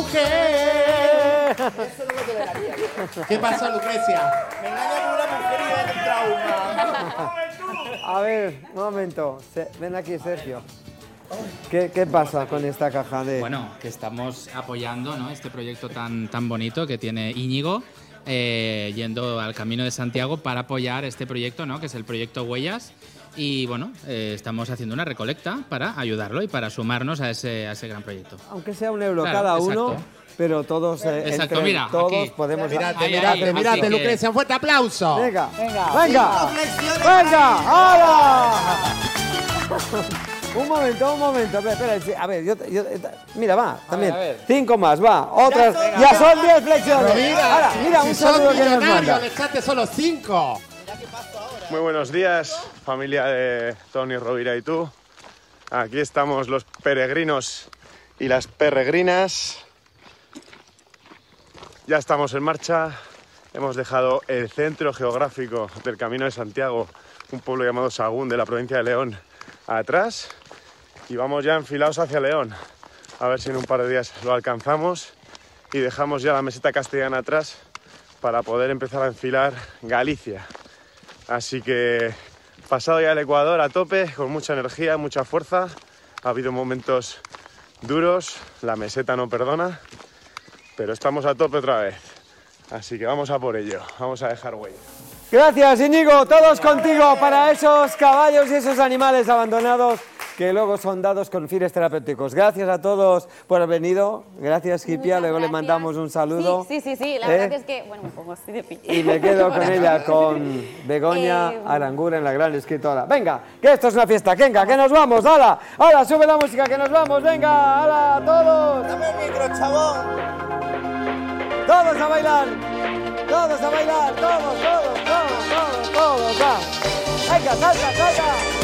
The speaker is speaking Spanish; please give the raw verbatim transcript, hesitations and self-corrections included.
mujer. Eso no lo toleraría. ¿Qué pasó, Lucrecia? Me engaña con una mujer y me da un trauma. A ver, un momento. Se- ven aquí, Sergio. ¿Qué, ¿Qué pasa con esta caja de...? Bueno, que estamos apoyando, ¿no?, este proyecto tan, tan bonito que tiene Íñigo, eh, yendo al Camino de Santiago para apoyar este proyecto, ¿no?, que es el proyecto Huellas. Y bueno, eh, estamos haciendo una recolecta para ayudarlo y para sumarnos a ese, a ese gran proyecto. Aunque sea un euro Claro, cada exacto. uno, pero todos, eh, Exacto, entre mira, todos aquí. podemos... Mirate, Ahí, mirate, ahí, mirate, así que- Lucrecia. Un fuerte aplauso. Venga, Venga. venga, Cinco flexiones. venga, ¡hala! Un momento, un momento, espera, espera, a ver, yo, yo- mira, va, también, a ver. cinco más, va, otras, son- ya son diez flexiones. Pero mira, Ahora, mira, si un son saludo que nos millonarios, manda. le echaste solo cinco. Muy buenos días, familia de Tony Rovira y tú. Aquí estamos los peregrinos y las peregrinas. Ya estamos en marcha. Hemos dejado el centro geográfico del Camino de Santiago, un pueblo llamado Sagún de la provincia de León, atrás. Y vamos ya enfilados hacia León. A ver si en un par de días lo alcanzamos y dejamos ya la meseta castellana atrás para poder empezar a enfilar Galicia. Así que pasado ya el Ecuador a tope, con mucha energía, mucha fuerza. Ha habido momentos duros, la meseta no perdona, pero estamos a tope otra vez. Así que vamos a por ello, vamos a dejar huella. Gracias, Íñigo, todos contigo para esos caballos y esos animales abandonados que luego son dados con fines terapéuticos. Gracias a todos por haber venido. Gracias, Hipia. Muchas Luego le gracias. mandamos un saludo. Sí, sí, sí, sí. La ¿Eh? verdad es que, bueno, me pongo así de pie. Y me quedo con ella, con Begoña Eh, Aranguren, la gran escritora. Venga, que esto es una fiesta. Venga, que nos vamos. ¡Hala! ¡Hala! Sube la música, que nos vamos. Venga, ¡hala! ¡Todos! Dame el micro, chabón. ¡Todos a bailar! ¡Todos a bailar! ¡Todos, todos, todos, todos, todos! ¡Va! ¡Venga, salta, salta!